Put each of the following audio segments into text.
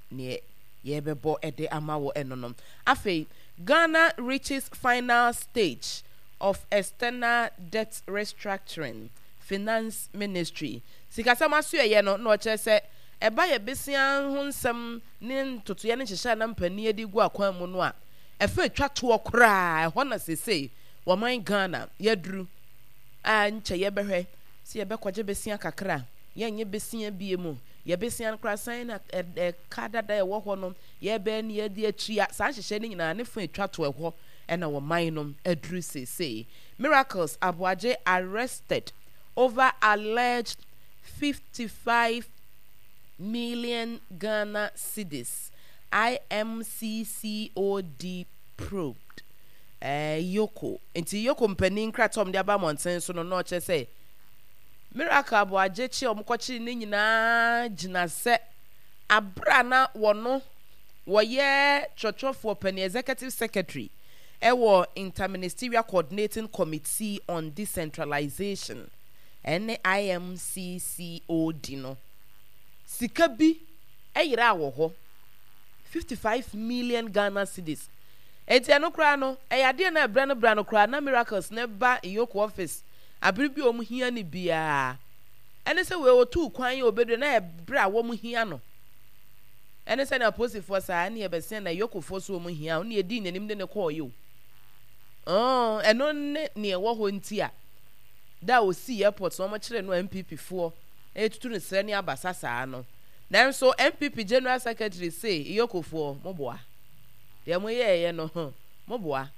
ne yebebo ede amawo enonom afei Ghana reaches final stage of external debt restructuring finance ministry sikasama so ye no na oche se eba ye besia ho nsem ne ntotoye ne hyehya na mpani edi gu akwan mu no a efe twa to kra ho na sese wo man Ghana yaduru a nche ye behwe si ye bekwaje besia kakra ye nye besia biemu ye besia kra san na kada da ye wo ho no ye be ne ye di atua sa hyehye ne nyina ne fa twa to ho ena wo man no aduru sese Miracles Abuaje arrested over alleged 55 million Ghana cedis. IMCCOD probed. Yoko. Inti Yoko mpeni kratom de aba monten so no che say. Miracle Abuaje chi omkwachi ni nyina gina se abra na wono woye chochofo pani executive secretary ewo interministerial coordinating committee on decentralization IMCCOD no sika bi eyira awo ho 55 million Ghana cedis enti eno kra no eyade na ebra no kra na Miracles na ba Yoko office abiribi omu hia ni bia ene se we otu kwan ye obedo na ebra wo mu hia no ene se na posifo sa na ebese na Yoko fo so omu hia na edi nanim de ne call you eno ne ewo ho nti a da o si airport so mo kire no MPP fo etutu ne sere ne abasasa no nanso MPP general secretary say Yoko fo moboa de mo ye no moboa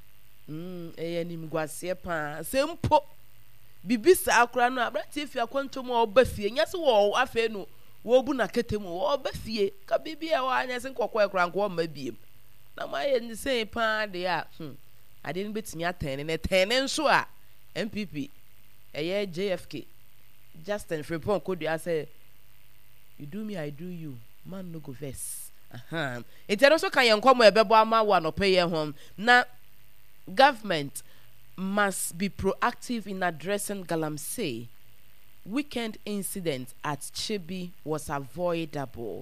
eye nim gwase pa sempo bibisa akura no abrati fie akwantom oba fie nya se wo afa no wo bu na ketemu oba fie ka bibia wa anya se nkokọ akura nko ma biem na ma ye ni se pa de a ade no betimi atene ne tene nso a MPP eye JFK Justin Frimpong kodua say you do me I do you man no go vex it also kan yenkomo ebebo ama wa no pay home na government must be proactive in addressing Galamsey. Weekend incident at Chibi was avoidable.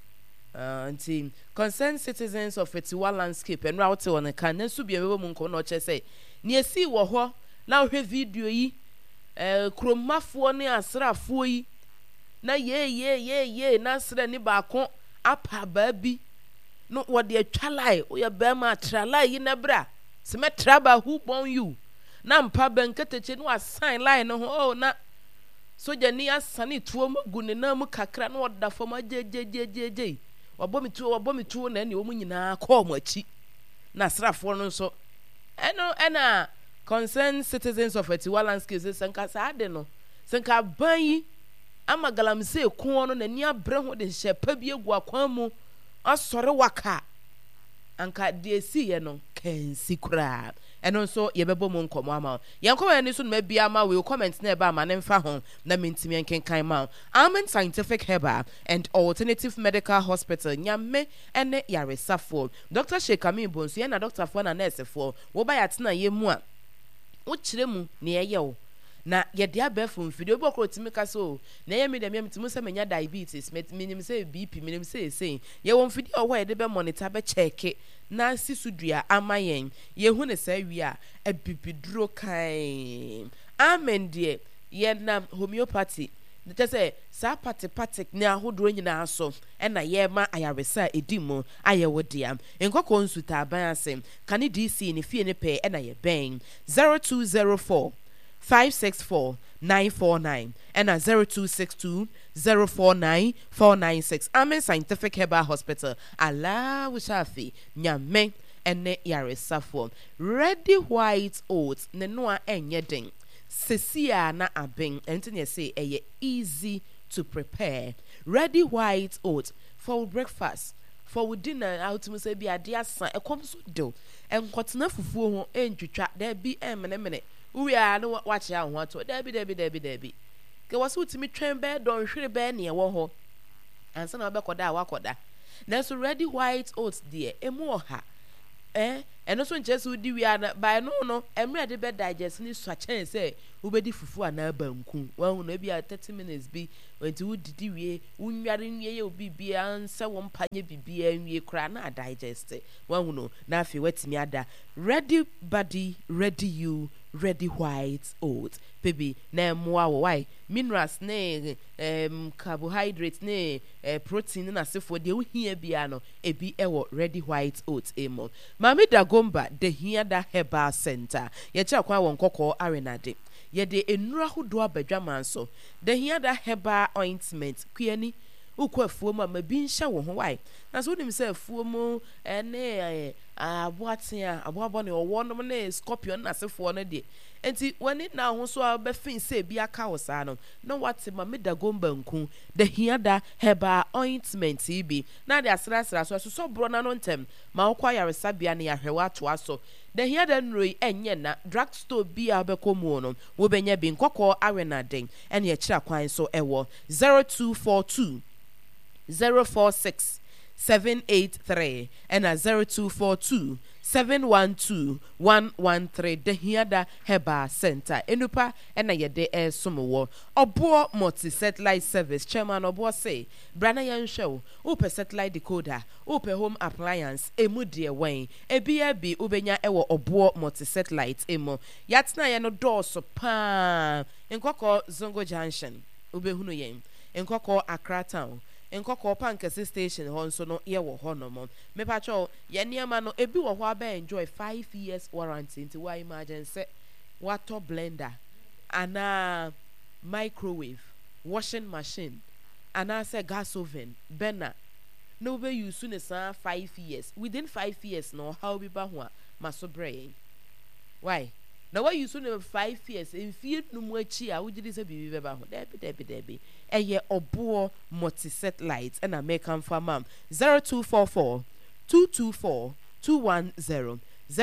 Concerned citizens of Fetiwa landscape and route on a can then be a woman no say near see wo ho now he video yi kromafo ne asrafo yi na ye na sra ni ba kon apa baby no what the twalai o ya be ma tralai yi na bra se metraba who born you na mpa benketeche no assign line no oh na soja ni asane tuo magu ne na mu kakra na oda fo ma jejejejeje wabɔ mi tuo na ne omu nyina call mo achi na srafo no so ena concerned citizens of Etiwa landscape senka saade no senka ban yi ama Galamsey ko no na ni abre ho de hyepa bi egu akwan mu asɔre waka anka de si ye no kensi kura eno so yebebo mu nkomo ama yankomo ani so no bia ma we comment na eba ma ne mfa ho na mentimi enkenkan ma Amen Scientific Herbal and Alternative Medical Hospital nyame ene yaresafo Dr. Shekami Bonsu na Dr. Fo na nurse fo wo ba yatena ye mu a wo kire mu ne ye wo na ye dia befo mfidi obi okro timi ka so na ye me dem ye mtimu se menya diabetes minim se BP minim se ye wo mfidi owo ye de be monitor be check na sisudua amayen ye hu ne sa wi a abibiduro kan amen de ye na homeopathy de say sa patipathic ne ahodoro nyina so e na ye ma ayaresa edimu ayewo dia enkoko nsuta aban asem kan DC ne fie ne pe e na ye ben 0204 564-949 and 0262-049-496. Amen Scientific Herbal Hospital. Allah Wishafi Nyame ene yaresafo. Ready white oats ne noa enyeding. Sesia na abing entine say eye easy to prepare. Ready white oats for breakfast. For dinner out to say be a dear son a comes do and kotna fufu ho entwitwa there be emene we are no watch out what debi ke wasu timi twen be don hwere be ne wo ho ansa na be koda wakoda na so ready white oats there emu oha ɛno so nkyɛ sɛ wodi wie na by no ɛmmerɛ de bɛ digest ne so akyɛn sɛ wobɛdi fufu anaa banku wahu no ebi a 30 minutes bi nti wodidi wie wonware nwie yɛ obi bia nsɛ wo mpanye bibia nwie kora na digest wahu no na afei watimi ada ready body ready you ready white oats baby na mmoa wo why minerals ne carbohydrates ne protein na sefo de wo hia bia no ebi ɛwɔ ready white oats emo mami dagomba de hia da herbal center ye kya kwa won kokko arenade ye de enura hodo abadwaman so de hia da herbal ointment kuani ukọ afuo mu ma bi nhye wo ho why na so nim say afuo mu ne aboaten aboabo ne owo no ne scorpion na sefo no de enti wani na ho so abafin say bi aka wo sa no na wate ma medagomba nku de hiada herbal ointment ibi na de asrasra so bro na no ntem ma okwa yaresa bia ne yahwewa to aso de hiada nroi enye na drugstore bia bekomu no wo benya bi nkokọ arenaden ene ye kira kwan so ewo 0242 046 783 and 0242 712-113 the Hiada Heba Center Enupa and yede sumo Obo multi satellite service chairman Obo say Brana Yan show upe satellite decoder upe home appliance emu dear wayne ebi ubenya ewo Obo multi satellite emo yatna yano door so pa enkoko Zongo Junction ube hunu yen enkoko Accra town nkoko pankasi station ho nso no ye wo ho no mo me pa cho ye niam no ebi wo ho aba enjoy 5 years warranty nti why imagine say water blender ana microwave washing machine ana say gas oven burner no be use ne sa 5 years within 5 years no how be ba ho maso brain why na why use ne 5 years in fie no mu achi a wugidi say bibi be ba ho debi eye Obo multi satellite and American farm 0244 224 210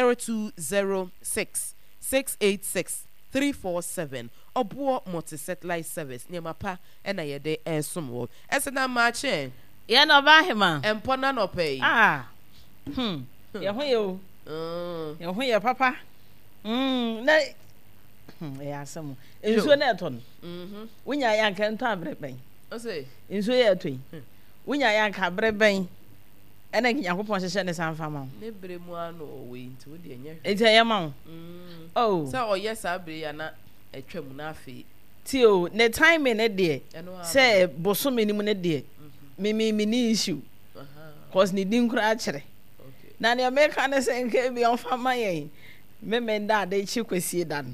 0206 686 347 Obo multi satellite service near mapa and I de sumo esena mache ye no ba hema empona no pay ye ho yo ye ho ye papa na ya asem enso na eto no wonya ya nka nto abreben o say enso ya eto wonya ya nka abreben ena yakopon hye ne sanfa ma ne bremu ano we nti wo de enye enti ya ma oh so o yes abre ya na etwam na afi ti o ne time ne de say boso menimu ne de me ni issue cause ni din kura akere na ne America ne say nka bi on fa ma yen me nda de chi kwesi dan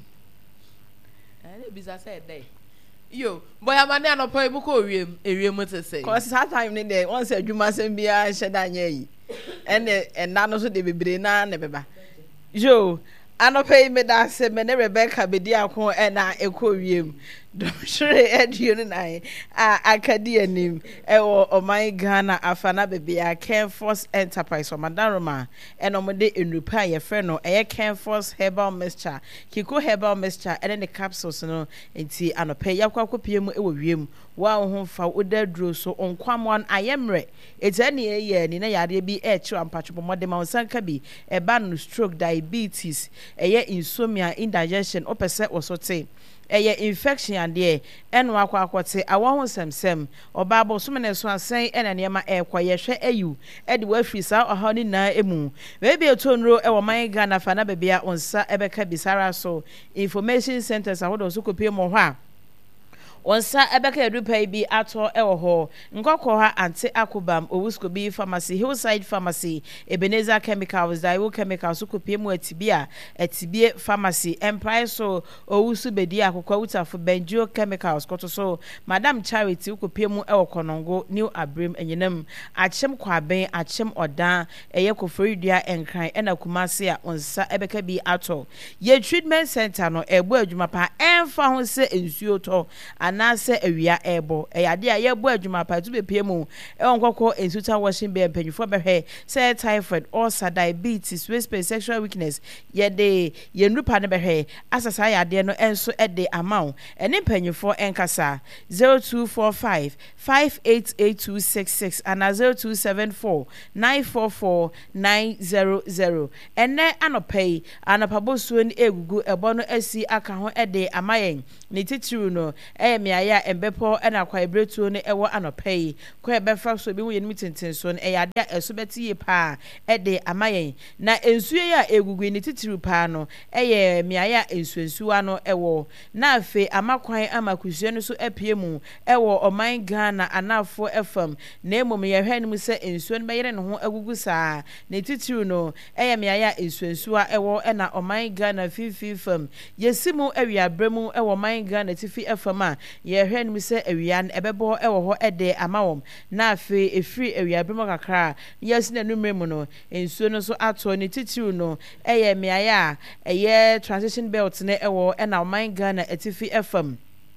bisa say day yo boy amane anopo ibuko ewiem to say cause that time ne dey once adwuma sem bia hyeda anya yi ena no so de bebre na ne beba yo anopo me da se me ne Rebecca bedi akon na ekọ wiem do sure eduno nai akadi anim ewo oman Ghana afana bebia Ken Force Enterprise o madaroma enomode enupa ye frɛ no eye Ken Force herbal mixture kiko herbal mixture ene ne capsules no enti anopa yakwa kopie mu ewo wiem wa ho fa odaduro so onkwamon ayemre etani eye ni na yare bi echi ampatwo mode ma onsanka bi eba no stroke diabetes eye insomnia indigestion opese osote eye infection ande eno akwakote awo semsem obabo so mene so asen ena niema ekwaye hwe ayu ede wa free sa oha ni na emu we bi etonro e wo man Ghana fa na bebia onsa ebeka bisara so information centers ahodo so kopie mo ho a onsa ebeka edupa bi ato ewo ho nkokọ ha anti akubam owuskobi pharmacy hillside pharmacy Ebenezer chemicals daiwo chemicals so kopie mu atibia atibie pharmacy empire so owusu bedi akokọ utafo benjo chemicals koto so madam charity kopie mu ewo konongo new abrim enyenam achem kwaben achem odan eye koforidua enkran ena kumase a onsa ebeka bi ato ye treatment center no egbo adwuma pa emfa ho se ensuo to anase awia ebo eyade a ye bo adwuma pa to bepie mu e onkokọ ensuta washing be mpanyufo behwe say typhoid ulcer diabetes waist sexual weakness ye de ye nrupa ne behwe asasa yade no enso de amount ene mpanyufo enkasa 0245 588266 and 0274 944 900 ene anopay anapabosuo ni egugu ebo no asi aka ho de amayen ne titiru no miaya embepo na kwa ebretuo ne ewo anopay kwa ebefa so bi wo yenimi tentenso no eyade a esobeti ye pa de amayen na ensuye ya egugu ne titiru pa no miaya ensuensuwa no ewo na afe amakwan amakusue no so apie mu ewo oman Ghana anafo FM na emom ye hwe nim se ensuo no beyere ne ho agugu saa ne titiru no miaya ensuensuwa ewo na oman Ghana fifi fam yesimu awiabremu ewo oman Ghana tifi FM a ye hwe nim se awia no ebebo ewo ho de amawom na afe efiri awiabremu kakra yesina numre mu no ensuo no so ato ne titiru no miaya transition belt ne ewo na oman Ghana etifi FM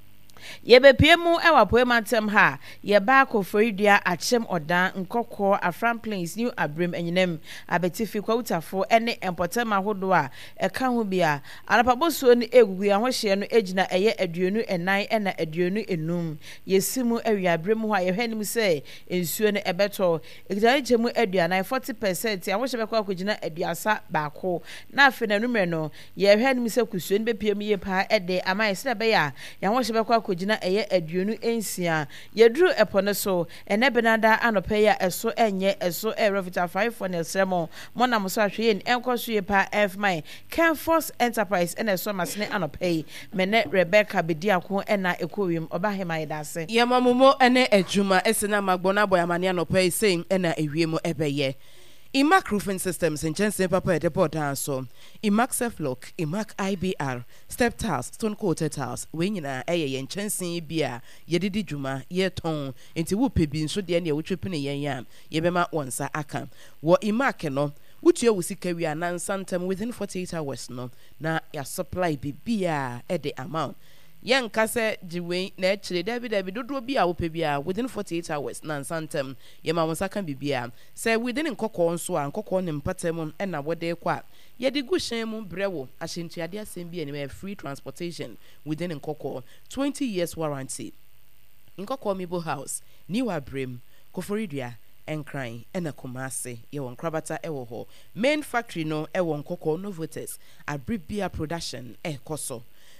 yebepie mu ewa poemantem ha yeba koforidua achem odan nkokọ Afran Plains New Abrim enyinem abetifi kwawutafo ene empotema hodo a eka ho bia anapabosuo ne egugu ya hohye no egina aduonu enan na aduonu enum yesimu awiabrem ho a yehwanim se ensuo ne ebeto egidajemu aduanan 40% ya hohye bekọ akogina aduasa baako na afi na numre no yehwanim se kusuo ne bepie mu ye pa ede amaye be ya hohye bekọ jina aduonu ensia yedru epone so ene benada anope ya eso enye eso Revita 5 for Nelseremo mona muso ahwe en enkoso ye pa F9 Can Force Enterprise ene so masne anope mene Rebecca Bediako ena ekowim obahema yedase yamamumo ene adwuma esena magbona boyamane anope sei ena ewiemu ebeye Imac Roofing Systems in Jensen Papa Depot Danso, Imac Self-Lock, Imac IBR, Step Tiles, Stone Coated Tiles, Winina, Yen Jensen Bia, Yedidi Juma, Yeton, into Whoopie being so dear near which you penny yam, Yebema once a aka. What Imac no, which you will see carry a non santam within 48 hours no, na ya supply be beer at the amount. Young Cassa, Jiway, naturally, David, do be our pebia within 48 hours, non santam, Yamasa can be beer. Say within in Coco Swan, Coco and Patemon, and now what they quack. Yet the good shame brewo, as in Tiadia same be anywhere free transportation within in Coco, 20 years warranty. In Coco Mibo House, New Abrim, Koforidia, and crying, and a Kumasi, Yewon Krabata Ewoho, main factory no Ewon Coco no voters, a beer production, Koso.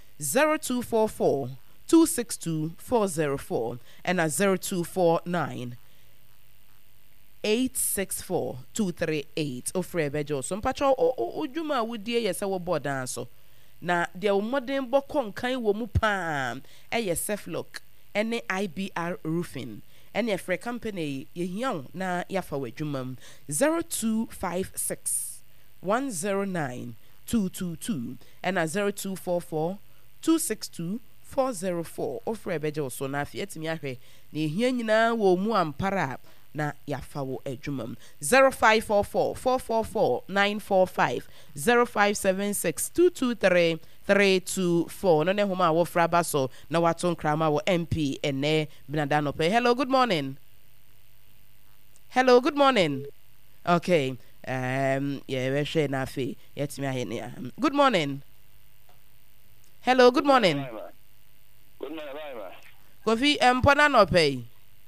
0244 262 404 and at 0249 864 238 ofre bejo so mpacho odwuma wudie yesa wo board so na de modern bokon kan wo mu pam Self-Lock ene IBR Roofing ene efre company ye hian na yafa wadwuma 0256 109 222 and at 0244 262 404 ofre bejo so na fietimi ahwe na ehia nyina wo mu ampara na yafa wo adwumam 0544 444 945 0576 223 324 no ne homa wo fraba so na waton krama wo MP ene binadano pe. Hello, good morning. Okay, yeah, we share na fe yetimi ahwe ne. Good morning. Hello, good morning. Good morning, Kofi empona no pay.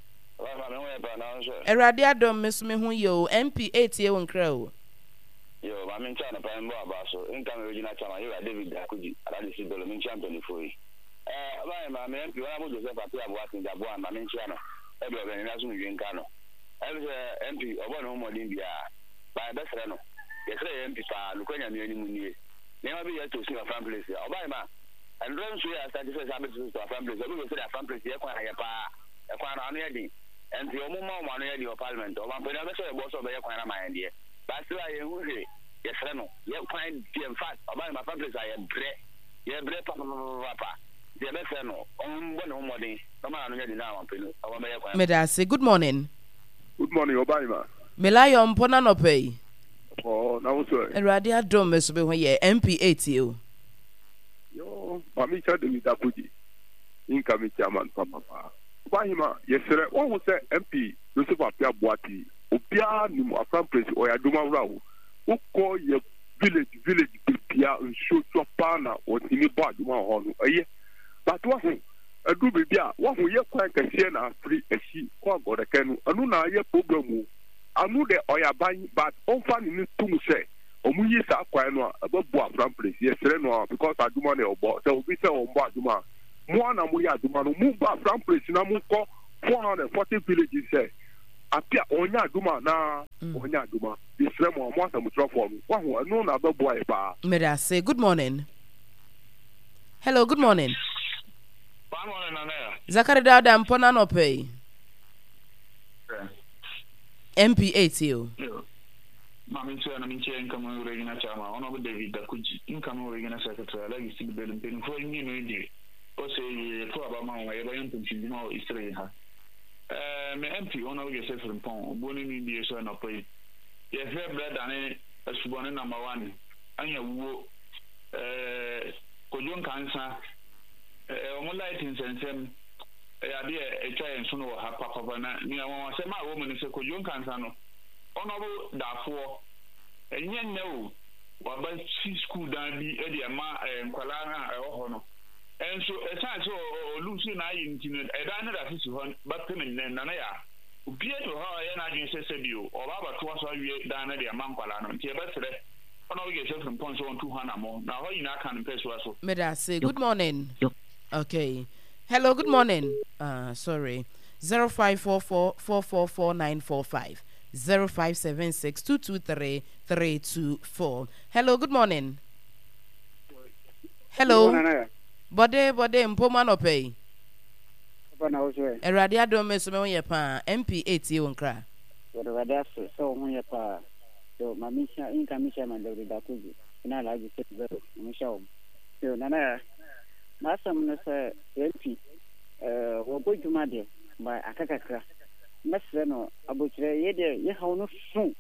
Erade adom mesume hu yo MP8 ye wonkra o. Yo, ma min chana pa mbo abaso. Income original chama yo David Dakuji. Ala disi dolo min chama 24. Ma me MP wana mo Joseph Apia bo atin jabo ma min chana. E do be ni asu mi nka no. E MP obo no mo din bia. Ba be sere no. Ye sere MP pa lukwanya mi ani mu nie. Ne ma bi ye to si Afran Place. Oba ma and run so ya start to habit to Afran Place. We go say Afran Place ye kwa ya pa. E kwa no anu ye di. And the Omuma one year your parliament, or one period of boss of your kind of my idea. But still, I yes, I know. You find the fact about my families. I am bread, yeah, bread, papa. The best no, on one more day. No man, now, Medase, good morning. Good morning, Obama. Melayo mpona no pay. Oh, now sir. And Radia Dome is when ye MP8 you. Yo, Mami Chad with Dakuji. incoming chairman papa. Wahima, yes, sir. What was the MP, Joseph Apia Boati, Opia, Nimo, Afran Prince, or Yaduma Rao, who call your village, Pia, and show to a partner or in a bad one, but wasn't a good baby. What will you quite a Siena free a she, or God, a canoe, and no, I program. I know the oya buying, but on finding it to say, Omuyi sa kwano above Afran Prince, yes, sir, no, because I do money or bought, so we say on Baduma. Mwana muya dumano move back from place na muko 440 villages say apia onya duma na onya duma isre mo mo asa mutro form wa ho no na be boy ba may I say good morning. Hello, good morning. Good morning, Nana. Zakari Dada mpona no pay MP8 you Mami so na minche nkamo regina chama ono be David Dakuji nkamo regina secretary like sig belum pen fo ni no di o se to aba ma wa ye ba yam pen no istre ha me MP ono ge se from pon boni ni di so na pay ye fe brother ne asubone number 1 anya wo kojon kansa omo light insensem ya de e twa enso no ha papa na ni awon se ma wo mo ni se kojon kansa no ono bo dafo enye nnewo waba school dan bi e de ma nkwala na e ho no enso esan so olusu na ayi ntino e dan na da sisi ho ba pemen na na ya obi e to ha ya na adwen sese bio o ba ba to so awie dan na de ma nkwala no nti e ba sere ono we get from point so on 200 mo na ho ina kan peso so may I say good morning. Okay, hello, good morning. Sorry, 0544444945 0576223324. Hello, good morning. Hello. Bode mpoma no pay. Bana ozo. Erade adome so me ye pa MP8 ye wonkra. Bode wada so ho ye pa. So mamisha incamisha mandori dakuji. Ina laji set zero. Mamisha o. So nana masam no se MP wo bojuma de ba akakakra. Mesre no abotire ye de ye hawo no sun.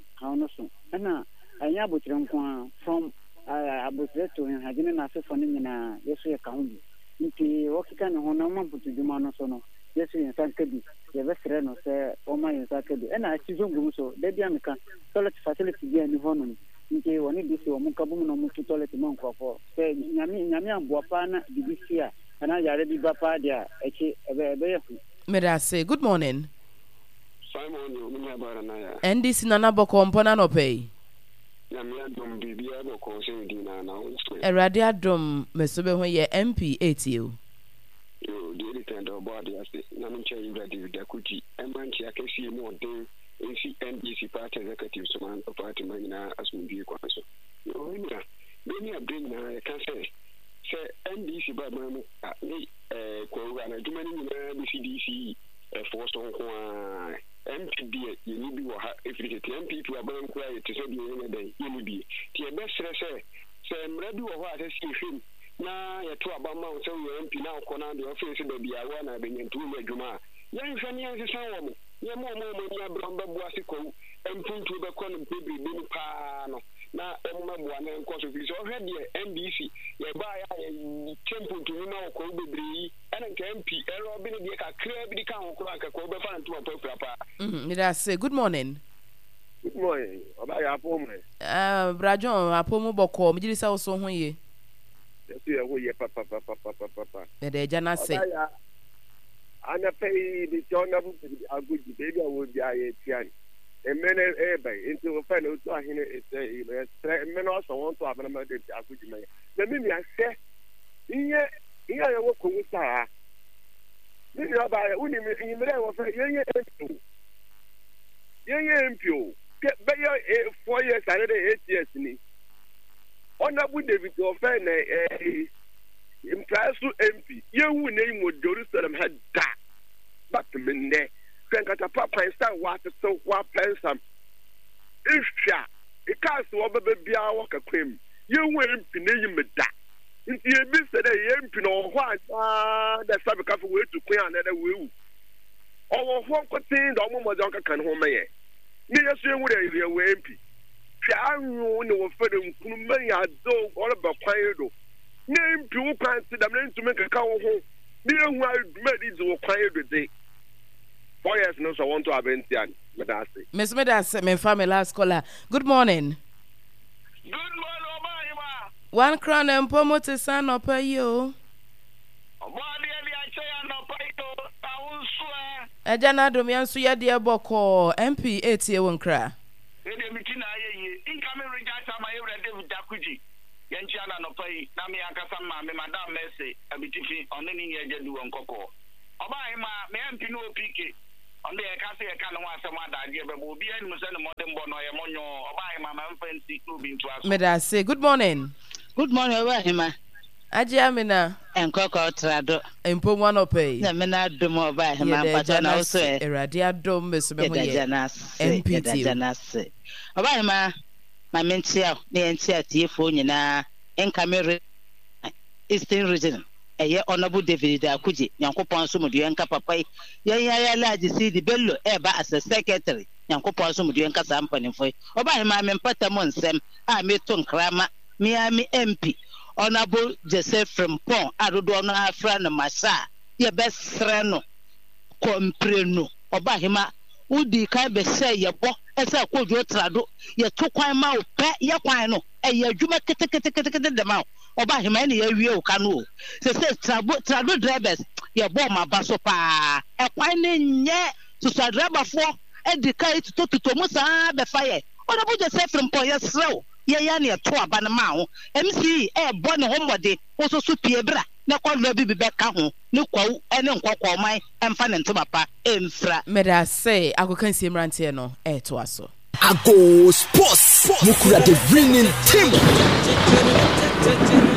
Ana anya abotire nko from abotire to hagine na afefo ne nyina yeso ye kaunbi. Nti wokika ne ho na mamputu djuma no so no yeso ye sankabi ye besre no se o ma ye sankabi ana achizungu so de bia meka toilet facility bia ni hono nti woni disi o mukabu no mutu toilet man kwafo se nyame amboa pa na bibisia ana yare bi bapa dia echi ebe ye may I say good morning. Simon you bara na ya NDC nana boko mpona no pay nyame adom bibia boko se di na unso erade adom mesobe ho ye MP8 you yo di tend about ya se na minche yura David Dakuji emanchi akesi mo den NDC party executive so man party man na asumbi kwa so yo ina many abdin na can say NDC ba man ni ko na jumani ni na BCDC force on ko MPB yeni bi wo ha efiri te MPP aban kura ye te so bi yeni den yeni bi ti e be sere se mra bi wo ho ate si hwim na ye to abama wo se wo MP na ko na de office da bi awa na be nyentu mu adwuma yen hwe ne yen san wo mo ye mo ni abran bu ase ko mpuntu be ko no bibri bi ni pa no na emma bua na nko so fi so hwe de NDC ye ba ya tempuntu ni na ko bibri ana nke MP ero bi ni de ka kra bi di ka ho ko aka ko be fa ntuma pa may I say good morning. Good morning. Oba ya pomo. Brajon apomo boko mi jiri sa wo so ho ye. Yes ye wo ye papa. De jana say. Ana pay the Jonah Aguji baby will be a tian. A man into a fan to a hine is a men also want to have an amount of Aguji. The mini I say here I work with Sarah. This is about only in the level of impure. Get better 4 years and 8 years. On that would David to offend a impressive MP. You name would Jerusalem had that. But the men there can get a papa and start water so what pensam. If ya, it can't so over baby, I walk a cream. You won't be name with that. If you miss the MP or what, that's a couple way to clear another will. Or what could say the woman can home me. Near saying what I hear MP. I know for them, many are dog all about quiet. Name two plans to them to make a cow home. Be who I made it to quiet the day. 4 years no so want to have Entian. Medasi. Miss Medas, my family last caller. Good morning. Good morning, Obama. 1 crown and promote son up a you. Ejana Domian Suya dear Boko, MP 80 won't cry. Incoming regards my David Dakuji. Yanchana no pay, Nami Ankasama, Madame Messi, a bit on any year do on Coco. Obama, me MP no PK. On the Cassia Canova, some other idea, but will be any modern bono, Monyo, Obama, my fancy to be to us. Meda say, good morning. Good morning, Obama. Ajamina and Coco Trado. And put one up a. The men do more by him, but also a radia dome, Miss Janas, MPT. Janas. Obama, my mentia, the entire telephone in a Encamera Eastern region. A year honorable David Akuji, Yankopon Sumudu and Capapai, Yaya Lad, see the bello ever as a secretary, Yankopon Sumudu and Casampany for Obama, and Patamon Sam, I met Tom Krama, Miami MP. Honorable Joseph from Pont, Arudona Fran Massa, your best friend, Compreno, Obahima, Udi Kabe say your book as a could your trado, your 2 quine mouth, pet your quino, and your Juma the mouth, Obahima, any real canoe. They said trado drivers, your bomber basopa, a quine yet to Sadraba for, and the kite to Tomusa the fire. Honorable Joseph from Pont, yes, slow. Yayani a 2 abanamao, MC, born homebody, also superior, no one will be back home, no quo, and no quo, my, and fan and tomapa, infra. Meda say, I can see Rantiano, to us. I go sports, Mukura the winning team.